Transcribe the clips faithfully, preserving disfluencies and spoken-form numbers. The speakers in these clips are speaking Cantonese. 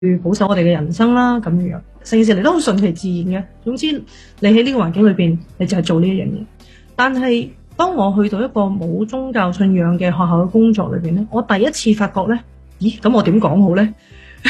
去保守我哋嘅人生啦，咁樣成件事嚟都好順其自然嘅。總之你喺呢個環境裏邊，你就係做呢一樣嘢。但係當我去到一個冇宗教信仰嘅學校嘅工作裏邊咧，我第一次發覺咧，咦，咁我點講好咧？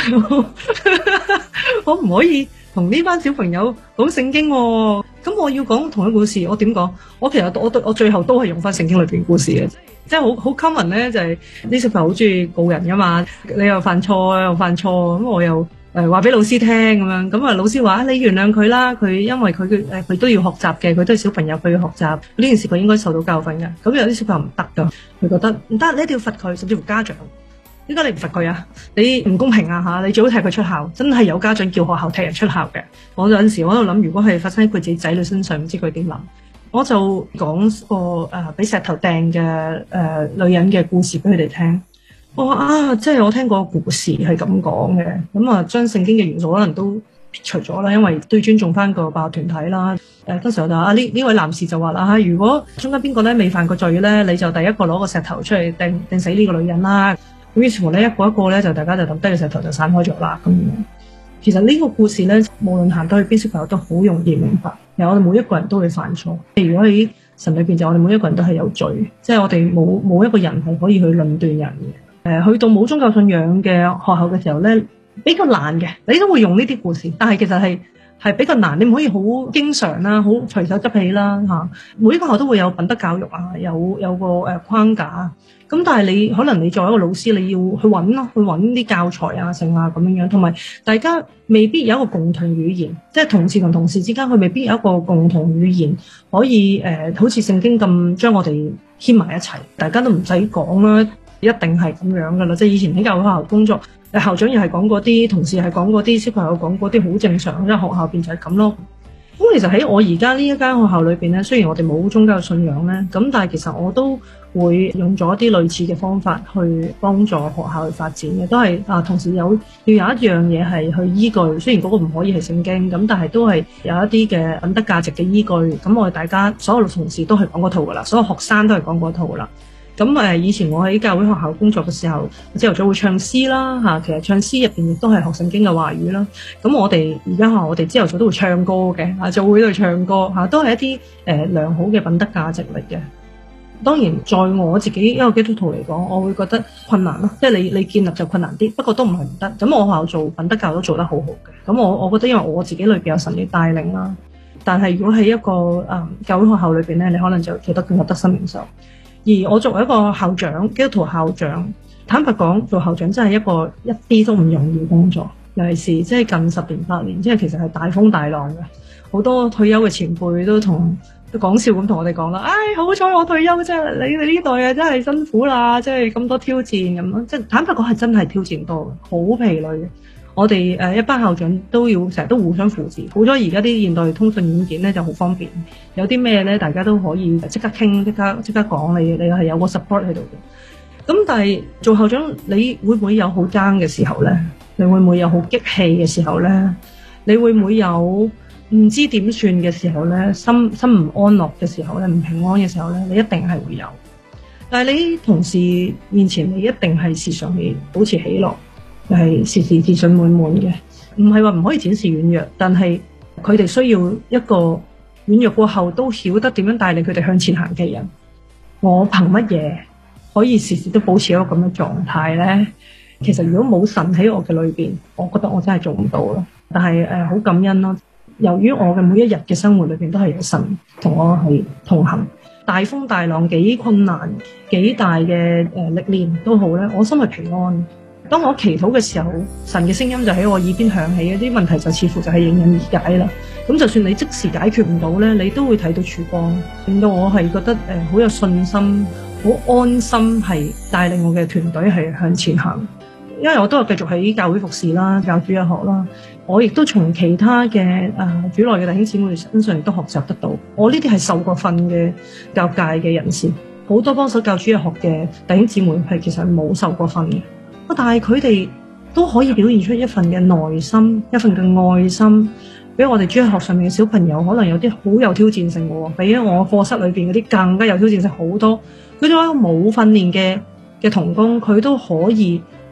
我唔可以同呢班小朋友講聖經喎，咁我要講同一個故事，我點講？我其實我我最後都係用翻聖經裏邊故事嘅，即係好好 common 咧，就係啲小朋友好中意告人噶嘛，你又犯錯又犯錯，咁我又誒話俾老師聽咁樣，咁啊老師話你原諒佢啦，佢因為佢誒佢都要學習嘅，佢都係小朋友，佢要學習呢件事，佢應該受到教訓嘅。咁有啲小朋友唔得噶，佢覺得唔得，你一定要罰佢，甚至乎家長。點解你唔罰佢啊？你唔公平啊吓！你最好踢佢出校，真係有家長叫學校踢人出校嘅。我有陣時我喺度諗，如果係發生喺佢自己仔女身上，唔知佢點諗。我就講個誒俾石頭掟嘅誒女人嘅故事俾佢哋聽。我話啊，即係我聽過個故事係咁講嘅，咁啊將聖經嘅元素可能都撇除咗啦，因為都要尊重翻個辦學團體啦。誒當時我就啊呢呢位男士就話啦嚇，如果中間邊個咧未犯過罪咧，你就第一個攞個石頭出嚟掟掟死呢個女人啦。咁於是乎咧，一個一個咧就大家就抌低個石頭就散開咗啦。咁其實呢個故事咧，無論行到去邊小朋友都好容易明白。其實我哋每一個人都會犯錯。如果喺神裏邊就我哋每一個人都係有罪，即係我哋冇冇一個人係可以去論斷人嘅。誒，去到冇宗教信仰嘅學校嘅時候咧，比較難嘅，你都會用呢啲故事，但係其實係係比較難，你唔可以好經常啦，好隨手執起啦嚇。每一個學校都會有品德教育啊，有有個誒框架。咁但係你可能你作為一個老師，你要去揾咯，去揾啲教材啊、剩啊咁樣樣，同埋大家未必有一個共同語言，即係同事同同事之間，佢未必有一個共同語言可以誒、呃，好似聖經咁將我哋牽埋一齊，大家都唔使講啦，一定係咁樣噶啦。即係以前喺教會學校工作，校長又係講嗰啲，同事係講嗰啲，小朋友講嗰啲，好正常，因為學校邊就係咁咯。咁其實喺我而家呢一間學校裏邊咧，雖然我哋冇宗教信仰咧，咁但係其實我都會用咗一啲類似嘅方法去幫助學校去發展嘅，都係啊，同時有要有一樣嘢係去依據，雖然嗰個唔可以係聖經，咁但係都係有一啲嘅品德價值嘅依據。咁我哋大家所有同事都係講嗰套噶啦，所有學生都係講嗰套噶啦。咁誒，以前我喺教會學校工作嘅時候，朝頭早會唱詩啦嚇，其實唱詩入邊亦都係學聖經嘅話語啦。咁我哋而家學我哋朝頭早都會唱歌嘅，啊，就會去唱歌嚇，都係一啲誒、呃、良好嘅品德價值嚟嘅。當然，在我自己一個基督徒嚟講，我會覺得困難咯，即係你你建立就困難啲，不過都唔係唔得。咁我學校做品德教都做得好好嘅。咁我我覺得因為我自己裏邊有神嘅帶領啦，但係如果喺一個誒、嗯、教會學校裏邊咧，你可能就做得更加得心應手。而我作為一個校長，基督徒校長，坦白講，做校長真係一個一啲都唔容易嘅工作，尤其是即係近十年八年，即係其實係大風大浪嘅，好多退休嘅前輩都同都講笑咁同我哋講啦，唉，好彩我退休啫，你哋呢代啊真係辛苦啦，即係咁多挑戰咁咯，即係坦白講係真係挑戰多嘅，好疲累嘅。我哋誒一班校長都要成日都互相扶持，好咗而家啲現代通訊軟件咧就好方便，有啲咩咧大家都可以即刻傾，即刻即刻講，你你係有個 support 喺度嘅。咁但係做校長，你會唔會有好爭嘅時候咧？你會唔會有好激氣嘅時候咧？你會唔會有唔知點算嘅時候咧？心心唔安樂嘅時候咧？唔平安嘅時候咧？你一定係會有。但係你同事面前，你一定係時常係保持喜樂。係時時自信滿滿嘅，唔係話唔可以展示軟弱，但係佢哋需要一個軟弱過後都曉得點樣帶領佢哋向前行嘅人。我憑乜嘢可以時時都保持一個咁嘅狀態呢？其實如果冇神喺我嘅裏邊，我覺得我真係做唔到咯。但係誒好感恩咯，由於我嘅每一日嘅生活裏邊都係有神同我係同行，大風大浪幾困難幾大嘅誒歷練都好咧，我心係平安。當我祈禱嘅時候，神嘅聲音就喺我耳邊響起，啲問題就似乎就係迎刃而解啦。咁就算你即時解決唔到咧，你都會睇到曙光，令到我係覺得誒好、呃、有信心，好安心係帶領我嘅團隊係向前行。因為我都係繼續喺教會服侍啦，教主日學啦，我亦都從其他嘅誒、呃、主內嘅弟兄姊妹身上亦都學習得到。我呢啲係受過訓嘅教界嘅人士，好多幫手教主日學嘅弟兄姊妹係其實冇受過訓嘅。但係佢哋都可以表現出一份嘅耐心，一份嘅愛心，俾我哋主日學上面嘅小朋友，可能有啲好有挑戰性嘅，比我課室裏邊嗰啲更加有挑戰性好多。佢哋話冇訓練嘅嘅同工，佢都可以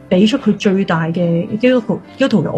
俾出佢最大嘅基督徒基督徒嘅